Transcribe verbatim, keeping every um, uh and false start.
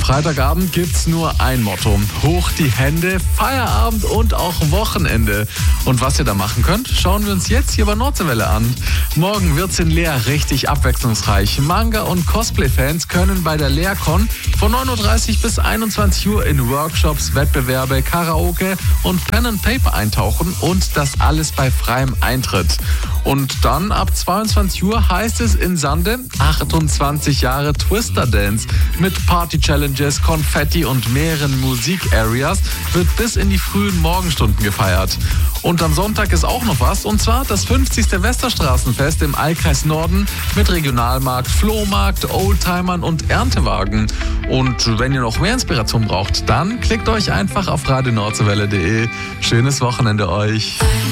Freitagabend gibt's nur ein Motto. Hoch die Hände, Feierabend und auch Wochenende. Und was ihr da machen könnt, schauen wir uns jetzt hier bei Nordseewelle an. Morgen wird's in Leer richtig abwechslungsreich. Manga- und Cosplay-Fans können bei der Leercon von neun Uhr dreißig bis einundzwanzig Uhr in Workshops, Wettbewerbe, Karaoke und Pen and Paper eintauchen und das alles bei freiem Eintritt. Und dann ab zweiundzwanzig Uhr heißt es in Sande achtundzwanzig Jahre Twister Dance. Mit Party-Challenges, Konfetti und mehreren Musik-Areas wird bis in die frühen Morgenstunden gefeiert. Und am Sonntag ist auch noch was, und zwar das fünfzigste Westerstraßenfest im Eilkreis Norden mit Regionalmarkt, Flohmarkt, Oldtimern und Erntewagen. Und wenn ihr noch mehr Inspiration braucht, dann klickt euch einfach auf radio nordseewelle punkt de. Schönes Wochenende euch.